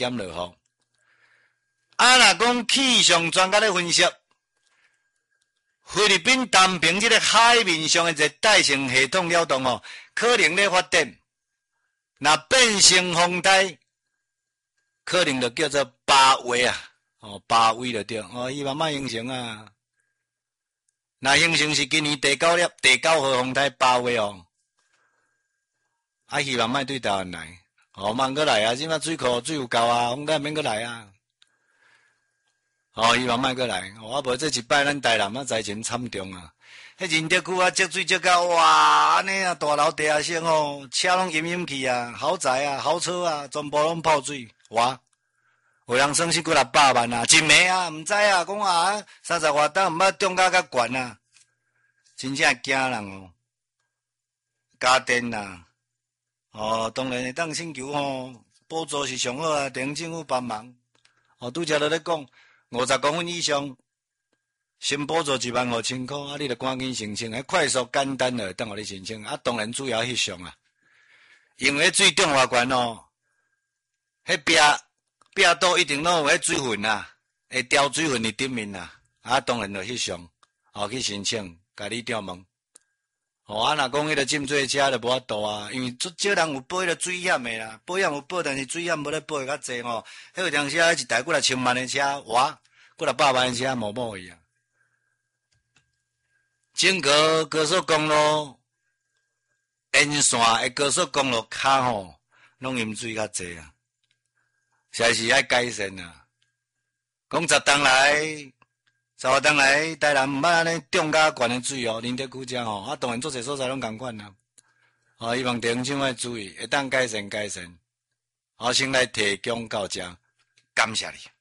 点落雨。啊，若讲气象专家咧分析，菲律宾东平这个海面上的热带性系统了动哦，可能咧发展，若变成风台，可能就叫做巴威啊，巴威就对，伊慢慢形成啊。若形成是今年第9号风台巴威哦，希望莫对台湾来，莫过来啊！即摆水库水有够啊，风台免过来啊。希望莫过来，无这一摆咱台南啊灾情惨重啊！迄仁德区啊，积水积到哇，安尼啊，大楼地下室车拢淹去啊，豪宅啊、豪车啊，全部拢泡水，哇！有人损失几600万啊，一暝啊，毋知啊，讲啊，30外档毋捌中价较悬啊，真正惊人哦！家电啊，当然会当请求补助是上好啊，地政府帮忙。拄则咧讲。50公分以上，先补助15000块，你就赶紧申请，快速简单的当互你申请。当然主要翕相啊，因为水中外悬迄壁倒一定拢有迄水分啊，会掉水分伫顶面啊。当然就翕相，去申请，甲你调问。若讲迄个浸水车就无法度啊，因为少人有报迄个水险的啦，保险有报，但是水险无咧报较济迄有当时一台几千万的车，哇，几600万的车无保去啊。整个高速公路沿线的高速公路骹拢淹水较济啊，实在是爱改善啊。讲10冬来。10冬来，台南毋捌安尼中甲悬的水仁德区遮当然做侪所在拢共款啦。希望地方政府要注意，会当改善。先来提供到遮，感谢你。